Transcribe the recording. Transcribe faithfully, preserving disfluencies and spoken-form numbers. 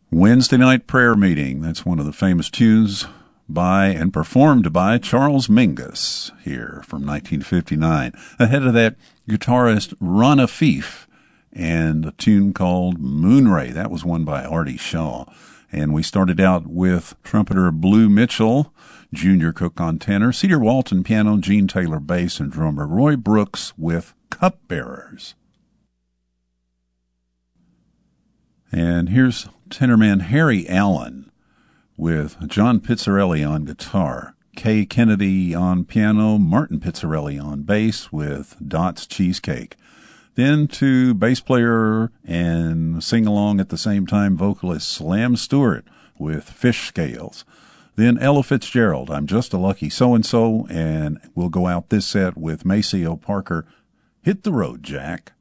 Wednesday Night Prayer Meeting. That's one of the famous tunes by and performed by Charles Mingus here from nineteen fifty-nine. Ahead of that, guitarist Ron Afif and a tune called Moonray. That was one by Artie Shaw. And we started out with trumpeter Blue Mitchell, Junior Cook on tenor, Cedar Walton piano, Gene Taylor bass, and drummer Roy Brooks with Cupbearers. And here's tenorman Harry Allen with John Pizzarelli on guitar, Kay Kennedy on piano, Martin Pizzarelli on bass with Dot's Cheesecake. Then to bass player and sing-along at the same time vocalist Slam Stewart with Fish Scales. Then Ella Fitzgerald, I'm Just a Lucky So-and-So, and we'll go out this set with Maceo Parker, Hit the Road, Jack.